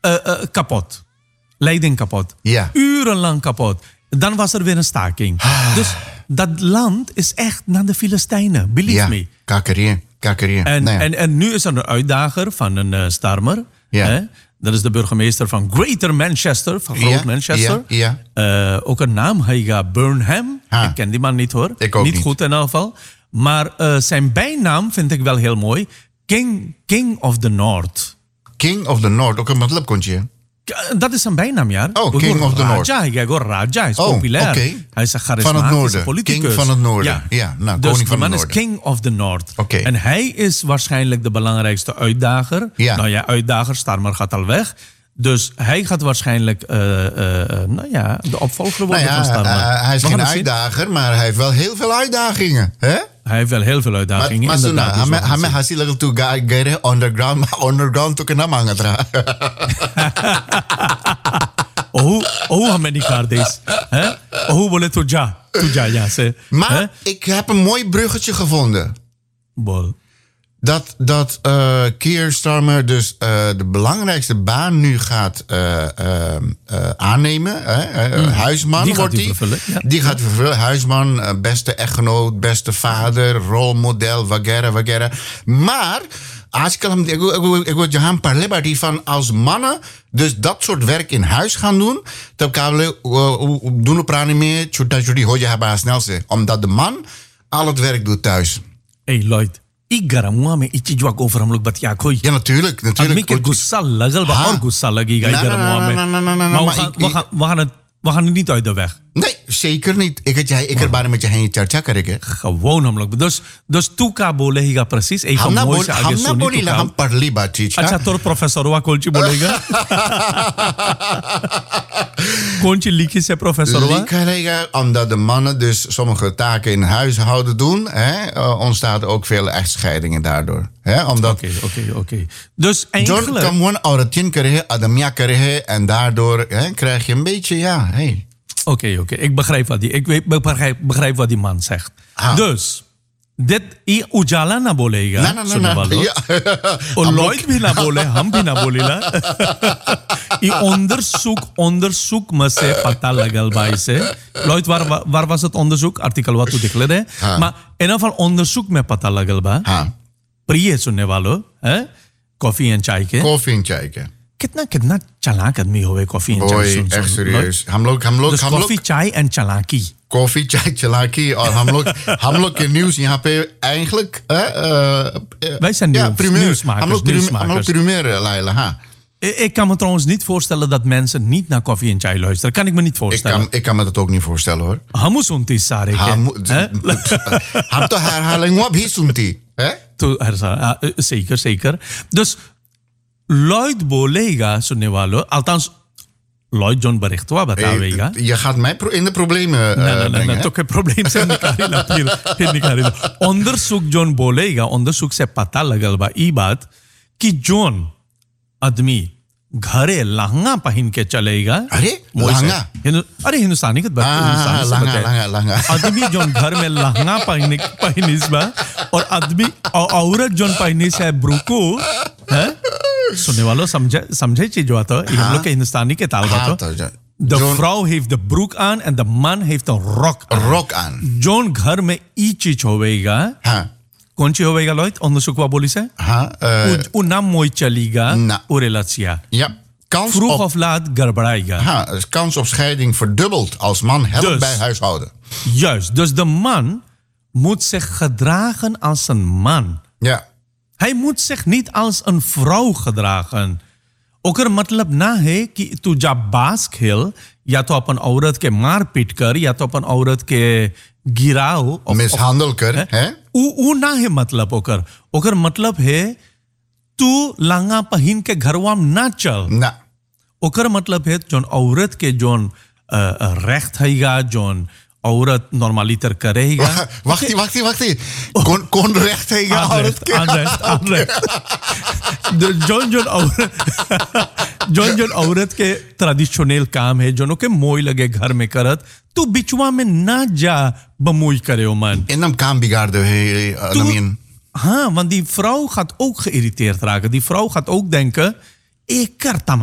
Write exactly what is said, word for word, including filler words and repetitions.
uh, uh, kapot. Leiding kapot. Ja. Urenlang kapot. Dan was er weer een staking. Ah. Dus dat land is echt naar de Filistijnen. Believe Ja, me. kakkerieën. kakkerieën. En, Nou ja. en, en nu is er een uitdager van een uh, Starmer. Ja. Hè? Dat is de burgemeester van Greater Manchester, van Groot Ja, Manchester. ja, Uh, ook een naam, hij gaat Burnham. Ha. Ik ken die man niet hoor. Ik ook niet. goed in elk geval. Maar uh, zijn bijnaam vind ik wel heel mooi. King, King of the North. King of the North, ook een matlab kontje. K- Dat is zijn bijnaam, ja. Oh, King of the North. Raja, hij gaat Raja, hij is Oh, populair. oké. Hij is een Van het charismatische noorden. politicus. King van het noorden. Ja, nou, dus koning van de man het is noorden. King of the North. Oké. En hij is waarschijnlijk de belangrijkste uitdager. Ja. Nou ja, uitdager, Starmer gaat al weg. Dus hij gaat waarschijnlijk uh, uh, uh, nou ja, de opvolger Nou worden ja, van Starmer. uh, hij is We gaan geen het zien. uitdager, maar hij heeft wel heel veel uitdagingen. Hè? Hij heeft wel heel veel Maar, uitdagingen. maar inderdaad, dus we hij gaan het hij zien. hasil lagi tu gaya underground, maar underground tu kena mangat ra. Oh, oh, hame नहीं कर देस, हैं? Oh, बोले तो जा, तू जा यहाँ से, Maar हैं? ik heb een mooi bruggetje gevonden. बोल. Dat, dat uh, Keir Starmer dus uh, de belangrijkste baan nu gaat uh, uh, uh, aannemen. Hè? Uh, Mm. Huisman Die gaat wordt hij die. vervullen, ja. Die gaat hij vervullen. Huisman, uh, beste echtgenoot, beste vader, rolmodel, wagera, wagera. Maar, als ik hem, ik wil- ik wil je gaan parleren die van als mannen dus dat soort werk in huis gaan doen, dan kan we uh, doen op praten meer, chuta chudi hoja hebben snel ze. Omdat de man al het werk doet thuis. Hey Lloyd, ik गरम हुआ मैं इस चीज को over हम लोग बतिया कोई. Ja, natuurlijk, आदमी natuurlijk. के गुस्सा लगल बा हाँ। और गुस्सा लगेगा ना, इस गरम ना, हुआ ना, में. ना, ना, ना, ना, Maar we maar gaan, ik- we gaan, we gaan het, we gaan het niet uit de weg. Nee, zeker niet. Ik het jij, ik er बारे में चाहे चर्चा करेंगे. gewoon हम लोग. Dus, dus तू क्या बोलेगा precies? एक हम ना मोई बोल से आगे हम ना सुनी बोली तू ला क्या- हम पढ़ली बातचीत अच्छा तोर प्रोफेसर हुआ कौन सी बोलेगा? कौन सी लिखी से प्रोफेसर हुआ? Lieka रहेगा, omdat de mannen dus sommige taken in huishouden doen, hè, uh, ontstaat ook veel echtscheidingen daardoor. Hè, omdat Oké, oké, oké. Dus John eigenlijk... kan gewoon auratien krijgen, adamia krijgen en daardoor hè, krijg je een beetje, ja, hey. Oké, oké. Ik begrijp wat die, ik weet- ik begrijp, begrijp wat die man zegt. Ah. Dus, dit ये उजाला ना बोलेगा ना, ना, ना, सुनने ना, वालों ja. और हम लॉयड भी ना बोले हम भी ना बोलेला ये onderzoek onderzoek में से पता लगल भाई से Lloyd waar waar was het onderzoek artikel wat तू दिख ले रहे हाँ. maar in ieder geval onderzoek में पता लगल बा हाँ, प्रिय सुनने वालों हैं कॉफी एंड चाय के koffie en chai. कितना कितना चालाक आदमी होवे कॉफी एंड चाय Oei, सुन echt सुन serieus. हम लोग हम लोग dus हम लोग कॉफी चाय एंड चालाकी koffie, chai, chalaki. और हम लोग हम लोग के न्यूज़ यहाँ पे eigenlijk uh, uh, Wij zijn ja, nieuws- primeur. nieuwsmakers, हम लोग primeur, nieuwsmakers. हम लोग primeur, Laila. Ha. Ik ik kan me trouwens niet voorstellen dat mensen niet naar koffie en chai luisteren. Kan ik me niet Ik voorstellen. kan, ik kan me dat ook niet voorstellen hoor. Hamu sunti sare ke. हम Hè? हम तो herhaling wat भी सुनती है तो हर सा- ah, eh, zeker, zeker. Dus Lloyd bolega सुनने वालों, althans Lloyd John bericht हुआ बतावेगा. Je gaat mij pro- in de problemen uh, Nee, nee, nee, brengen. nee, hè? तो कोई प्रॉब्लम से निकाली ला फिर फिर निकाली ला onderzoek जोन बोलेगा onderzoek से पता लगल बा ई बात कि जोन आदमी घरे लहंगा पहन के चलेगा अरे, वो ऐसे- लहंगा? हिंदु- अरे हिंदुस्तानी के बात हाँ, हिंदुस्तानी हाँ, से लहंगा, बताए। लहंगा, लहंगा। आदमी जोन घर में लहंगा पहने पहनिस बा और आदमी औ- औरत जोन पहनिस है ब्रुको है सुनने वालों समझे समझे चीज जो आता है हम लोग के हिंदुस्तानी के ताल हाँ, बात तो जो- The zone- vrouw heeft de broek aan en de man heeft een rok aan. rok aan. Zone घर में ई चीज होवेगा हाँ, कौन सी होवेगा लॉयड onderzoek wat बोली से हाँ, uh, u naam mooi chaliga na. o relatia ja. Kans vroeg op, of laat garbaraïga ha, dus kans op scheiding verdubbelt als man helpt Dus. bij huishouden. juist dus de man moet zich gedragen als een man Ja. hij moet zich niet als een vrouw gedragen ओकर मतलब ना है कि तू जब बास खेल या तो अपन औरत के मार पीट कर या तो अपन औरत के गिराओ of- Mishandel कर, हैं? hè? उ उ ना है मतलब ओकर ओकर मतलब है तू लांगा पहिन के घरवा में ना चल Nou, ओकर मतलब है जोन औरत के जोन अ, अ, recht हैगा जोन औरत नॉर्मलीतर करेगा wacht, wacht, wacht. Kon, kon recht tegen aanrecht, aanrecht, aanrecht. De zone zone औरत जोन जोन औरत के ट्रेडिशनल काम है जोनों के मोई लगे घर में करत तू बिचवा में ना जा bemoei करे ओ man. En dan kan bigarden, hey, Anamien. हाँ, want die vrouw gaat ook geïrriteerd raken. Die vrouw gaat ook denken, ik kan